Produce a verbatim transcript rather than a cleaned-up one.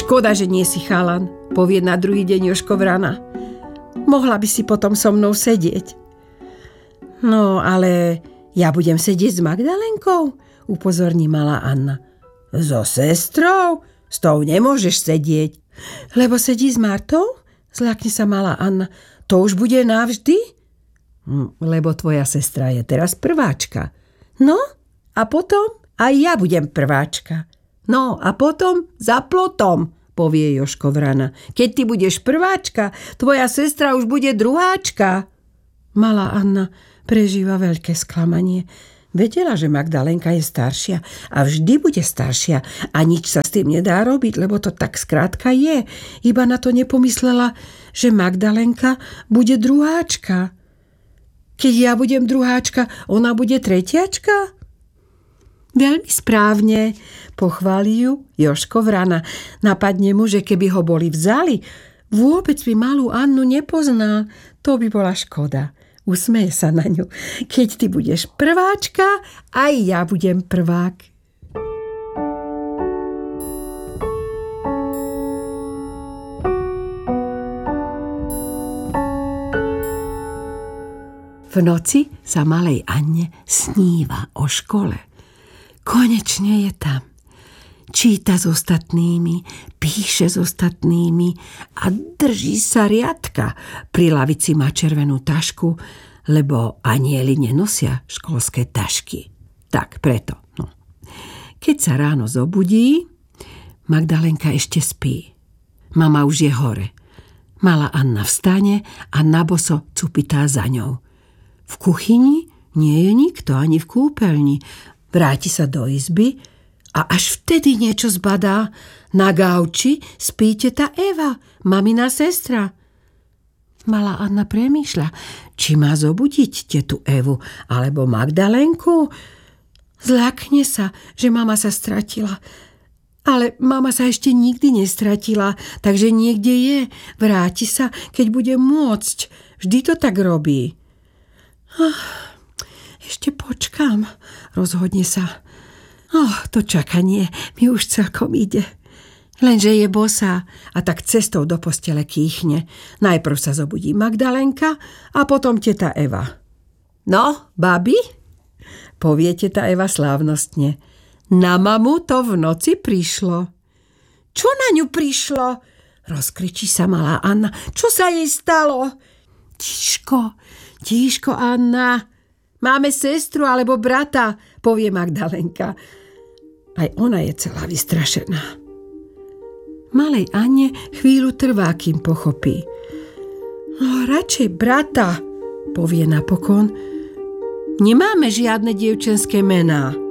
Škoda, že nie si chalan, povie na druhý deň Jožko vrana. Mohla by si potom so mnou sedieť. No, ale ja budem sedieť s Magdalenkou, upozorní malá Anna. So sestrou? S tou nemôžeš sedieť. Lebo sedí s Martou? Zľakne sa malá Anna. To už bude navždy? Lebo tvoja sestra je teraz prváčka. No, a potom aj ja budem prváčka. No, a potom za plotom, povie Jožko vrana. Keď ty budeš prváčka, tvoja sestra už bude druháčka. Malá Anna prežíva veľké sklamanie. Vedela, že Magdalenka je staršia a vždy bude staršia a nič sa s tým nedá robiť, lebo to tak skrátka je. Iba na to nepomyslela, že Magdalenka bude druháčka. Keď ja budem druháčka, ona bude tretiačka? Veľmi správne, pochváli ju Jožko vrana. Napadne mu, že keby ho boli vzali, vôbec by malú Annu nepoznal. To by bola škoda. Usmeje sa na ňu. Keď ty budeš prváčka, aj ja budem prvák. V noci sa malej Anne sníva o škole. Konečne je tam. Číta s ostatnými, píše s ostatnými a drží sa riadka. Pri lavici má červenú tašku, lebo anieli nenosia školské tašky. Tak preto. No. Keď sa ráno zobudí, Magdalenka ešte spí. Mama už je hore. Malá Anna vstane a naboso cupitá za ňou. V kuchyni nie je nikto, ani v kúpeľni. Vráti sa do izby a až vtedy niečo zbadá. Na gauči spí teta Eva, mamina sestra. Malá Anna premýšľa, či má zobudiť tetu Evu alebo Magdalenku. Zľakne sa, že mama sa stratila. Ale mama sa ešte nikdy nestratila, takže niekde je. Vráti sa, keď bude môcť. Vždy to tak robí. Oh, ešte počkám, rozhodne sa. Oh, to čakanie mi už celkom ide. Lenže je bosá a tak cestou do postele kýchne. Najprv sa zobudí Magdalenka a potom teta Eva. No, babi, povie teta Eva slávnostne. Na mamu to v noci prišlo. Čo na ňu prišlo? Rozkričí sa malá Anna. Čo sa jej stalo? Tíško, tíško, Anna. Máme sestru alebo brata, povie Magdalenka. Aj ona je celá vystrašená. Malej Anne chvíľu trvá, kým pochopí. No, radšej brata, povie napokon. Nemáme žiadne dievčenské mená.